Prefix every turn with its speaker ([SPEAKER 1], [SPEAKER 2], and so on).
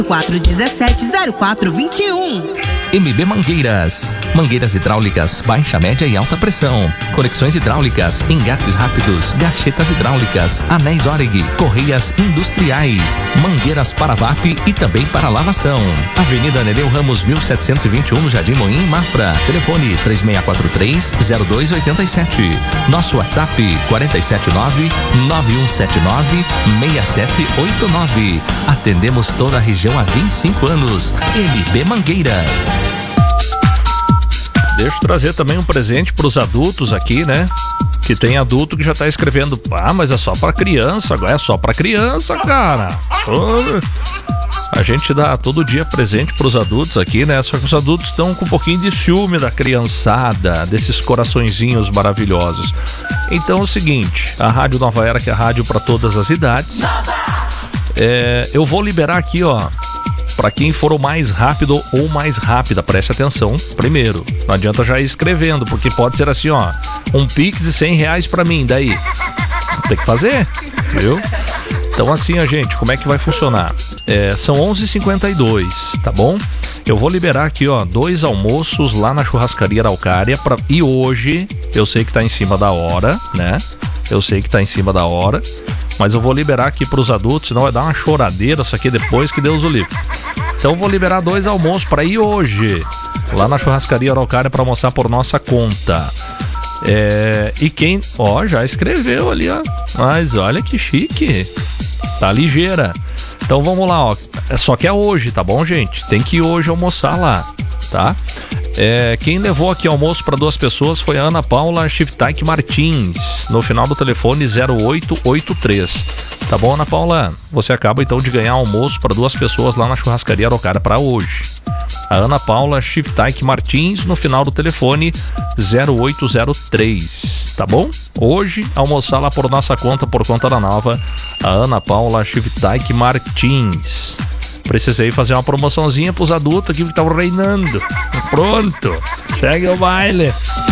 [SPEAKER 1] 417-0421.
[SPEAKER 2] MB Mangueiras. Mangueiras hidráulicas, baixa, média e alta pressão. Conexões hidráulicas, engates rápidos, gachetas hidráulicas, anéis Oreg, correias industriais, mangueiras para VAP e também para lavação. Avenida Nereu Ramos, 1721, no Jardim Moinho, Mafra. Telefone 3643-0287. Nosso WhatsApp 479-9179-6789. Atendemos toda a região há 25 anos. MB Mangueiras.
[SPEAKER 3] Deixa eu trazer também um presente para os adultos aqui, né? Que tem adulto que já tá escrevendo, mas é só para criança, agora é só para criança, cara. A gente dá todo dia presente para os adultos aqui, né? Só que os adultos estão com um pouquinho de ciúme da criançada, desses coraçõezinhos maravilhosos. Então é o seguinte, a Rádio Nova Era, que é a rádio para todas as idades, eu vou liberar aqui, ó, para quem for o mais rápido ou mais rápida, preste atenção primeiro. Não adianta já ir escrevendo, porque pode ser assim, ó, um Pix de R$100 para mim, daí tem que fazer, viu? Então assim, ó, gente, como é que vai funcionar? São 11h52, tá bom? Eu vou liberar aqui, ó, 2 almoços lá na churrascaria Araucária e hoje, eu sei que tá em cima da hora, né? Eu sei que tá em cima da hora, mas eu vou liberar aqui pros adultos, senão vai dar uma choradeira isso aqui depois, que Deus o livre. Então eu vou liberar 2 almoços para ir hoje lá na churrascaria Araucária para almoçar por nossa conta. E quem, ó, já escreveu ali, ó, mas olha que chique, tá ligeira. Então vamos lá, ó, só que é hoje, tá bom, gente? Tem que ir hoje almoçar lá, tá? Quem levou aqui almoço para 2 pessoas foi a Ana Paula Shiftaik Martins, no final do telefone 0883. Tá bom, Ana Paula? Você acaba então de ganhar almoço para 2 pessoas lá na churrascaria Araucária para hoje. A Ana Paula Shiftaik Martins, no final do telefone 0803. Tá bom? Hoje, almoçar lá por nossa conta, por conta da Nova, a Ana Paula Shiftaik Martins. Precisei fazer uma promoçãozinha pros adultos aqui que estavam reinando. Pronto, segue o baile.